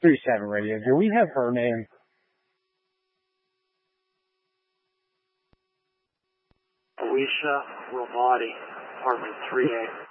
3-7 radio. Do we have her name? Alicia Romati, apartment 3A.